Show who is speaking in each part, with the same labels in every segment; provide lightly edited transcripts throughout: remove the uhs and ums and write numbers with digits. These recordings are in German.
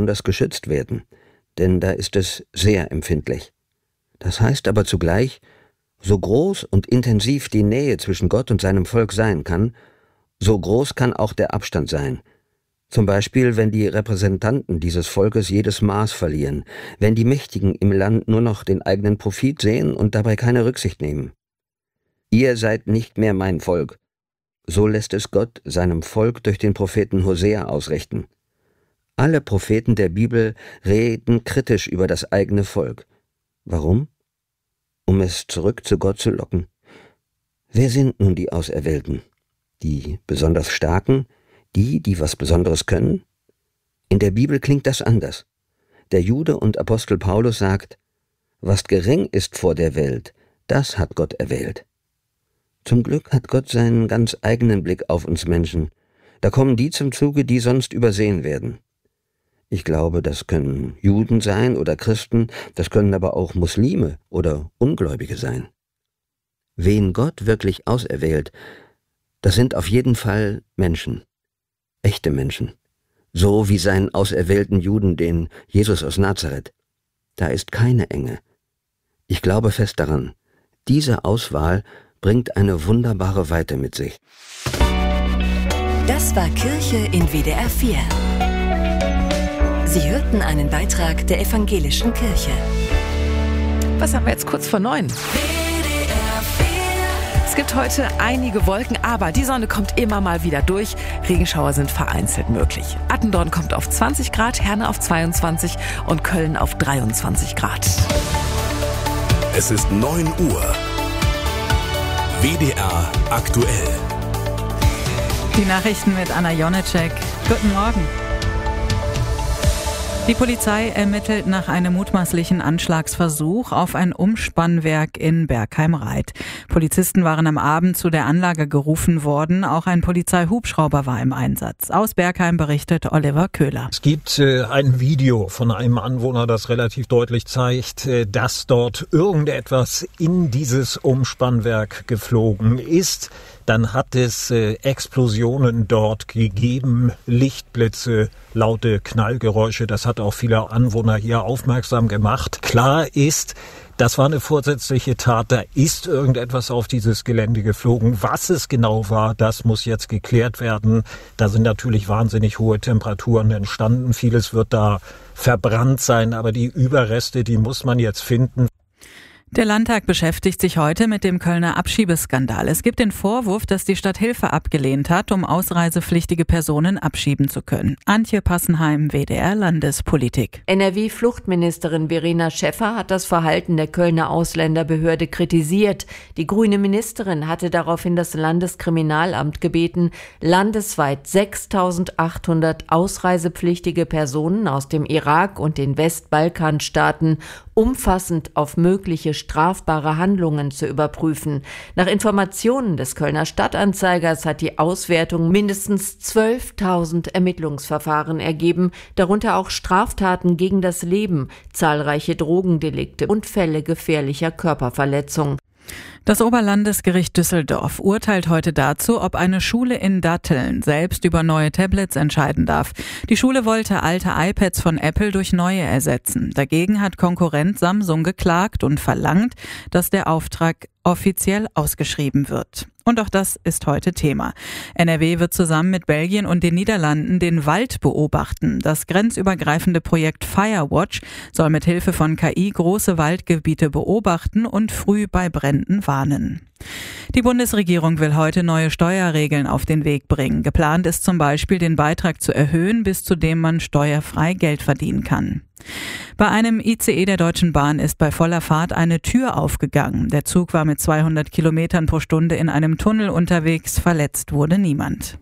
Speaker 1: besonders geschützt werden, denn da ist es sehr empfindlich. Das heißt aber zugleich, so groß und intensiv die Nähe zwischen Gott und seinem Volk sein kann, so groß kann auch der Abstand sein. Zum Beispiel, wenn die Repräsentanten dieses Volkes jedes Maß verlieren, wenn die Mächtigen im Land nur noch den eigenen Profit sehen und dabei keine Rücksicht nehmen. Ihr seid nicht mehr mein Volk. So lässt es Gott seinem Volk durch den Propheten Hosea ausrichten. Alle Propheten der Bibel reden kritisch über das eigene Volk. Warum? Um es zurück zu Gott zu locken. Wer sind nun die Auserwählten? Die besonders Starken? Die was Besonderes können? In der Bibel klingt das anders. Der Jude und Apostel Paulus sagt, was gering ist vor der Welt, das hat Gott erwählt. Zum Glück hat Gott seinen ganz eigenen Blick auf uns Menschen. Da kommen die zum Zuge, die sonst übersehen werden. Ich glaube, das können Juden sein oder Christen, das können aber auch Muslime oder Ungläubige sein. Wen Gott wirklich auserwählt, das sind auf jeden Fall Menschen. Echte Menschen, so wie seinen auserwählten Juden, den Jesus aus Nazareth. Da ist keine Enge. Ich glaube fest daran, diese Auswahl bringt eine wunderbare Weite mit sich.
Speaker 2: Das war Kirche in WDR 4. Sie hörten einen Beitrag der Evangelischen Kirche.
Speaker 3: Was haben wir jetzt kurz vor 9? Es gibt heute einige Wolken, aber die Sonne kommt immer mal wieder durch. Regenschauer sind vereinzelt möglich. Attendorn kommt auf 20 Grad, Herne auf 22 und Köln auf 23 Grad.
Speaker 4: Es ist 9 Uhr. WDR aktuell.
Speaker 5: Die Nachrichten mit Anna Jonecek. Guten Morgen. Die Polizei ermittelt nach einem mutmaßlichen Anschlagsversuch auf ein Umspannwerk in Bergheim-Raith. Polizisten waren am Abend zu der Anlage gerufen worden. Auch ein Polizeihubschrauber war im Einsatz. Aus Bergheim berichtet Oliver Köhler.
Speaker 6: Es gibt ein Video von einem Anwohner, das relativ deutlich zeigt, dass dort irgendetwas in dieses Umspannwerk geflogen ist. Dann hat es Explosionen dort gegeben, Lichtblitze, laute Knallgeräusche. Das hat auch viele Anwohner hier aufmerksam gemacht. Klar ist, das war eine vorsätzliche Tat. Da ist irgendetwas auf dieses Gelände geflogen. Was es genau war, das muss jetzt geklärt werden. Da sind natürlich wahnsinnig hohe Temperaturen entstanden. Vieles wird da verbrannt sein, aber die Überreste, die muss man jetzt finden.
Speaker 5: Der Landtag beschäftigt sich heute mit dem Kölner Abschiebeskandal. Es gibt den Vorwurf, dass die Stadt Hilfe abgelehnt hat, um ausreisepflichtige Personen abschieben zu können. Antje Passenheim, WDR Landespolitik.
Speaker 7: NRW-Fluchtministerin Verena Schäffer hat das Verhalten der Kölner Ausländerbehörde kritisiert. Die grüne Ministerin hatte daraufhin das Landeskriminalamt gebeten, landesweit 6.800 ausreisepflichtige Personen aus dem Irak und den Westbalkanstaaten umfassend auf mögliche strafbare Handlungen zu überprüfen. Nach Informationen des Kölner Stadtanzeigers hat die Auswertung mindestens 12.000 Ermittlungsverfahren ergeben, darunter auch Straftaten gegen das Leben, zahlreiche Drogendelikte und Fälle gefährlicher Körperverletzung.
Speaker 5: Das Oberlandesgericht Düsseldorf urteilt heute dazu, ob eine Schule in Datteln selbst über neue Tablets entscheiden darf. Die Schule wollte alte iPads von Apple durch neue ersetzen. Dagegen hat Konkurrent Samsung geklagt und verlangt, dass der Auftrag offiziell ausgeschrieben wird. Und auch das ist heute Thema. NRW wird zusammen mit Belgien und den Niederlanden den Wald beobachten. Das grenzübergreifende Projekt Firewatch soll mit Hilfe von KI große Waldgebiete beobachten und früh bei Bränden warnen. Die Bundesregierung will heute neue Steuerregeln auf den Weg bringen. Geplant ist zum Beispiel, den Beitrag zu erhöhen, bis zu dem man steuerfrei Geld verdienen kann. Bei einem ICE der Deutschen Bahn ist bei voller Fahrt eine Tür aufgegangen. Der Zug war mit 200 Kilometern pro Stunde in einem Tunnel unterwegs. Verletzt wurde niemand.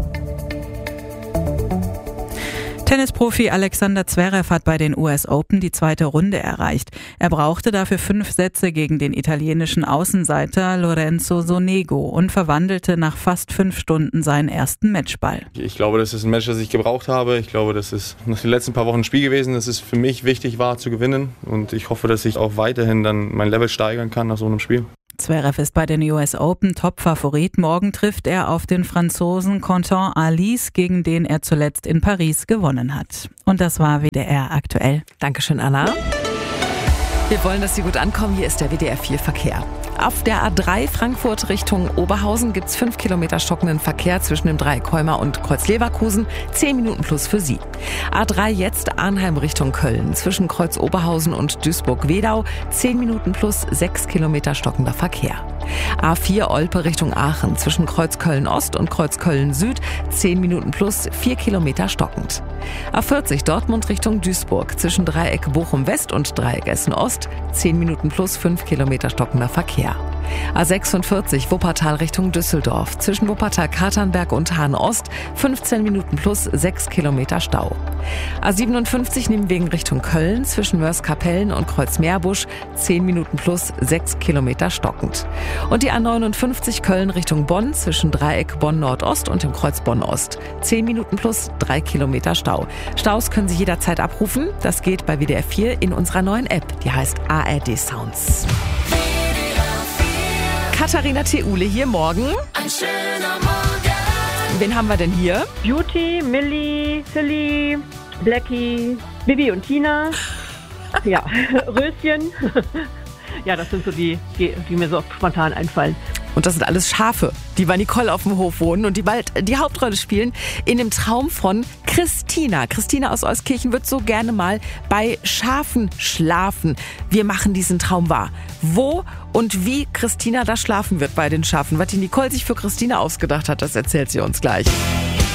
Speaker 5: Tennisprofi Alexander Zverev hat bei den US Open die zweite Runde erreicht. Er brauchte dafür 5 Sätze gegen den italienischen Außenseiter Lorenzo Sonego und verwandelte nach fast 5 Stunden seinen ersten Matchball.
Speaker 8: Ich glaube, das ist ein Match, das ich gebraucht habe. Ich glaube, das ist nach den letzten paar Wochen ein Spiel gewesen, das es für mich wichtig war zu gewinnen. Und ich hoffe, dass ich auch weiterhin dann mein Level steigern kann nach so einem Spiel.
Speaker 5: Zverev ist bei den US Open Top-Favorit. Morgen trifft er auf den Franzosen Quentin Halys, gegen den er zuletzt in Paris gewonnen hat. Und das war WDR aktuell.
Speaker 3: Dankeschön, Anna. Wir wollen, dass Sie gut ankommen. Hier ist der WDR 4 Verkehr. Auf der A3 Frankfurt Richtung Oberhausen gibt es 5 Kilometer stockenden Verkehr zwischen dem Dreieck Heuma und Kreuz Leverkusen. 10 Minuten plus für Sie. A3 jetzt Arnheim Richtung Köln. Zwischen Kreuz Oberhausen und Duisburg-Wedau 10 Minuten plus 6 Kilometer stockender Verkehr. A4 Olpe Richtung Aachen. Zwischen Kreuz Köln-Ost und Kreuz Köln-Süd 10 Minuten plus 4 Kilometer stockend. A40 Dortmund Richtung Duisburg. Zwischen Dreieck Bochum-West und Dreieck Essen-Ost 10 Minuten plus 5 Kilometer stockender Verkehr. A46 Wuppertal Richtung Düsseldorf. Zwischen Wuppertal-Katernberg und Hahn-Ost 15 Minuten plus 6 Kilometer Stau. A57 Nimwegen Richtung Köln. Zwischen Mörs-Kapellen und Kreuz-Meerbusch 10 Minuten plus 6 Kilometer stockend. Und die A59 Köln Richtung Bonn. Zwischen Dreieck Bonn-Nordost und dem Kreuz Bonn-Ost 10 Minuten plus 3 Kilometer Stau. Staus können Sie jederzeit abrufen. Das geht bei WDR 4 in unserer neuen App. Die heißt ARD Sounds. Katharina Theule hier morgen.
Speaker 9: Ein schöner Morgen.
Speaker 3: Wen haben wir denn hier?
Speaker 10: Beauty, Millie, Silly, Blackie, Bibi und Tina. Ja, Röschen. Ja, das sind so die mir so spontan einfallen.
Speaker 3: Und das sind alles Schafe, die bei Nicole auf dem Hof wohnen und die bald die Hauptrolle spielen in dem Traum von Christina. Christina aus Euskirchen wird so gerne mal bei Schafen schlafen. Wir machen diesen Traum wahr. Wo und wie Christina da schlafen wird bei den Schafen. Was die Nicole sich für Christina ausgedacht hat, das erzählt sie uns gleich.